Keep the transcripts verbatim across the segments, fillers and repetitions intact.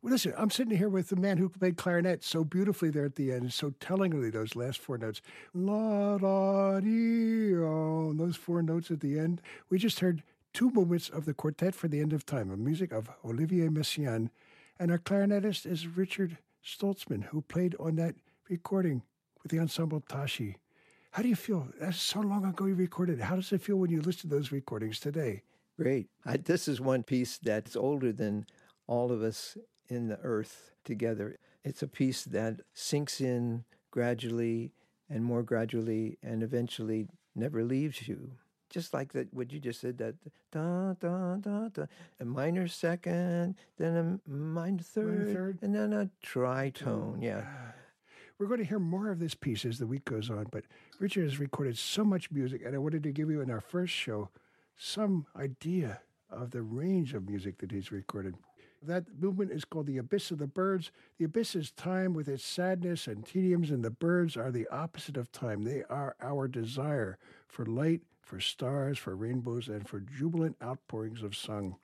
Well, listen, I'm sitting here with the man who played clarinet so beautifully there at the end, so tellingly, those last four notes. La, da, dee, oh, those four notes at the end. We just heard two movements of the Quartet for the End of Time, a music of Olivier Messiaen. And our clarinetist is Richard Stoltzman, who played on that recording with the ensemble Tashi. How do you feel? That's so long ago you recorded. How does it feel when you listen to those recordings today? Great. I, this is one piece that's older than all of us in the earth together. It's a piece that sinks in gradually and more gradually and eventually never leaves you. Just like that, what you just said, that da, da, da, da, a minor second, then a minor third, Minor third. and then a tritone, yeah. We're going to hear more of this piece as the week goes on, but Richard has recorded so much music, and I wanted to give you in our first show some idea of the range of music that he's recorded. That movement is called The Abyss of the Birds. The abyss is time with its sadness and tediums, and the birds are the opposite of time. They are our desire for light, for stars, for rainbows, and for jubilant outpourings of song.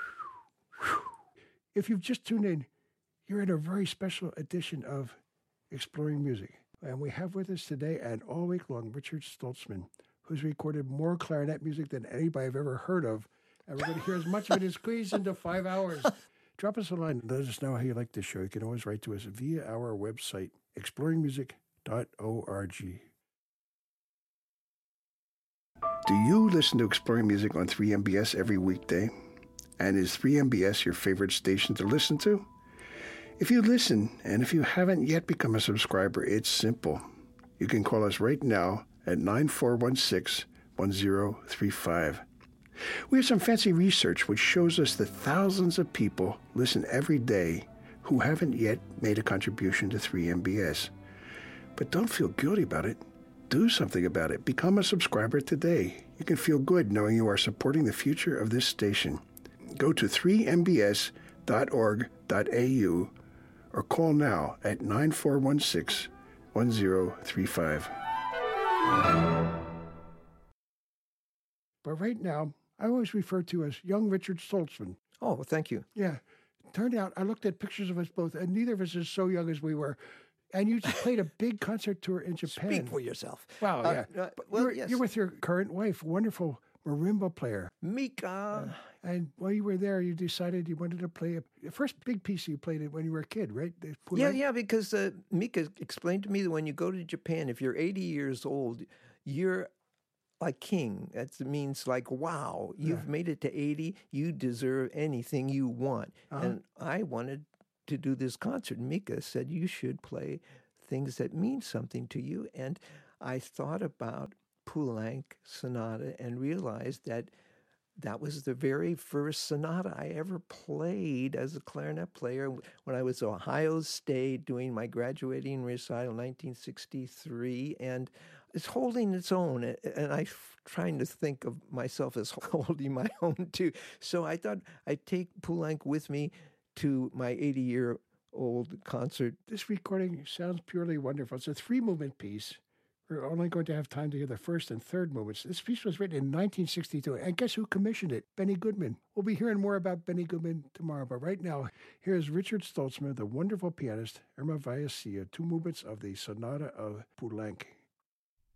If you've just tuned in, you're in a very special edition of Exploring Music. And we have with us today and all week long Richard Stoltzman, who's recorded more clarinet music than anybody I've ever heard of. And we're going to hear as much of it as squeezed into five hours. Drop us a line. Let us know how you like this show. You can always write to us via our website, exploring music dot org. Do you listen to Exploring Music on three M B S every weekday? And is three M B S your favorite station to listen to? If you listen, and if you haven't yet become a subscriber, it's simple. You can call us right now at nine four one six, one zero three five. We have some fancy research which shows us that thousands of people listen every day who haven't yet made a contribution to three M B S. But don't feel guilty about it. Do something about it. Become a subscriber today. You can feel good knowing you are supporting the future of this station. Go to three m b s dot org dot a u or call now at nine four one six, one zero three five. But right now, I always refer to as young Richard Stoltzman. Oh, thank you. Yeah. Turned out, I looked at pictures of us both, and neither of us is so young as we were. And you just played a big concert tour in Japan. Speak for yourself. Wow, yeah. Uh, uh, well, you're, yes. you're with your current wife, wonderful marimba player. Mika. Uh, and while you were there, you decided you wanted to play a, the first big piece you played it when you were a kid, right? The yeah, yeah, because uh, Mika explained to me that when you go to Japan, if you're eighty years old, you're like king. That means like, wow, you've yeah. made it to eighty. You deserve anything you want. Uh-huh. And I wanted to do this concert. Mika said, you should play things that mean something to you. And I thought about Poulenc Sonata and realized that that was the very first sonata I ever played as a clarinet player when I was at Ohio State doing my graduating recital in nineteen sixty-three. And it's holding its own. And I'm trying to think of myself as holding my own too. So I thought I'd take Poulenc with me to my eighty-year-old concert. This recording sounds purely wonderful. It's a three-movement piece. We're only going to have time to hear the first and third movements. This piece was written in nineteen sixty-two, and guess who commissioned it? Benny Goodman. We'll be hearing more about Benny Goodman tomorrow, but right now, here's Richard Stoltzman, the wonderful pianist, Irma Vallecilla, two movements of the Sonata of Poulenc.